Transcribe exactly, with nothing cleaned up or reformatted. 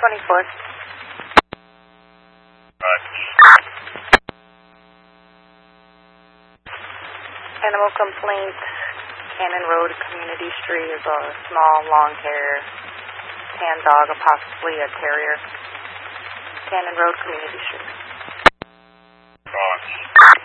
twenty-four. Animal complaint, Cannon Road, Community Street, is a small, long hair, tan dog, possibly a terrier. Cannon Road, Community Street. Roger.